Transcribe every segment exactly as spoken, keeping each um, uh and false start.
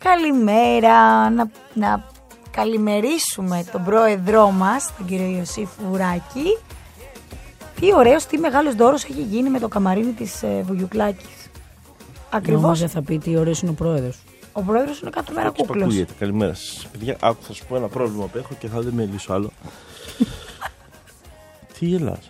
Καλημέρα, να, να καλημερίσουμε τον πρόεδρό μας, τον κύριο Ιωσήφ Βουράκη. Τι ωραίος, τι μεγάλος δώρος έχει γίνει με το καμαρίνι της ε, Βουγιουκλάκης. Ακριβώς. Δεν θα πει τι ωραίος είναι ο πρόεδρος. Ο πρόεδρος είναι κάθε μέρα κούκλος. Καλημέρα σας. Παιδιά, άκου, θα σου πω ένα πρόβλημα που έχω και θα δεν με λύσω άλλο. Τι γελάς?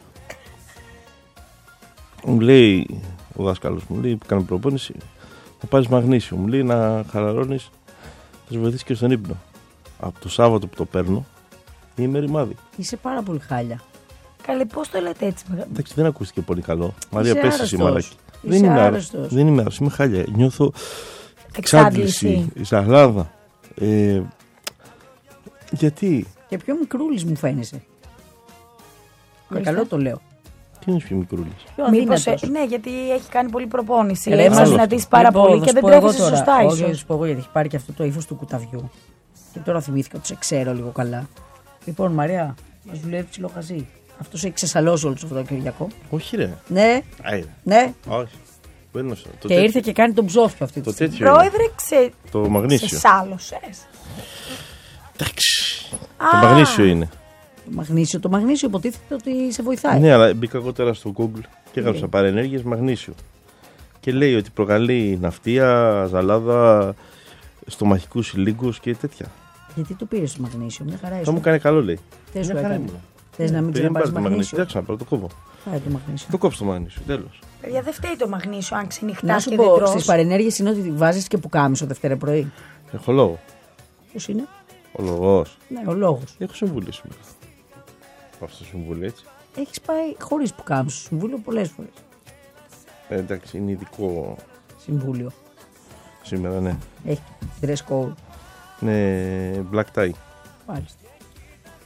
Μου λέει ο δάσκαλος μου, λέει που κάνει προπόνηση, θα πάρεις μαγνήσιο. Μου λέει να χαλαρώνεις, θα σε βοηθήσει και στον ύπνο. Από το Σάββατο που το παίρνω, είμαι ρημάδι. Είσαι πάρα πολύ χάλια. Καλέ, πώς το λέτε έτσι? Εντάξει, δεν ακούστηκε πολύ καλό. Μαρία, πες εσύ μαλάκι. Δεν είμαι άρρωστος. Δεν είμαι άρρωστος, είμαι χάλια. Νιώθω εξάντληση, ζαχλάδα. Ε, γιατί? Και πιο μικρούλης μου φαίνεσαι. Με καλό το λέω. Τι είναι πιο μικρούλης? Μήπως, ε, ναι, γιατί έχει κάνει πολύ προπόνηση. Ρε, Έχει μας δυνατήσει πάρα λοιπόν, πολύ και δεν τρέφεσαι σωστά ίσως. Όχι, θα σου πω εγώ γιατί έχει πάρει και αυτό το ύφος του κουταβιού. Και τώρα θυμήθηκα ότι σε ξέρω λίγο καλά. Λοιπόν, Μαρία, μας δουλεύει ψιλοχαζί. Αυτός έχει ξεσαλώσει όλο το Σαββατοκύριακο. Όχι, ρε. Ναι, Άιρε. ναι. Όχι. Το Και τέτοιο. ήρθε και κάνει τον ψόφιο αυτή τη Το στιγμή. τέτοιο είναι. Πρόεδρε, ξε... Το μαγνήσιο. ξεσάλωσες. Εντάξει. Το μαγνήσιο είναι. Το μαγνήσιο, το μαγνήσιο υποτίθεται ότι σε βοηθάει. Ναι, αλλά μπήκα εγώ τώρα στο Google και έγραψα παρενέργειες μαγνήσιο. Και λέει ότι προκαλεί ναυτία, ζαλάδα, στομαχικούς λύγκους και τέτοια. Γιατί το πήρε το μαγνήσιο, μια χαρά Θα είσαι. μου κάνει καλό, λέει. Τι σου Μια χαρά έκανε. ήμουνα. Θες να μην Πριν πάρει ξαναπάρεις το μαγνήσιο. μαγνήσιο. Δεν ξαναπάρω, το κόβω. Πάρε το μαγνήσιο. Το κόψω το μαγνήσιο, τέλος. Παιδιά, δεν φταίει το μαγνήσιο αν Να ξενυχτάς σου και δεν πω, τρως. στις παρενέργειες είναι ότι βάζεις και πουκάμισο Δευτέρα πρωί. Έχω λόγο. Πώς είναι? Ο λογός. Ναι, ο λόγος. Έχω συμβούλιο σήμερα. Πάω στο συμβούλιο έτσι. Έχεις πάει χωρίς πουκάμισο στο συμβούλιο πολλές φορές. Ε, εντάξει, είναι ειδικό Συμβούλιο. σήμερα, ναι. Έχει dress code. Είναι black tie. Μάλιστα.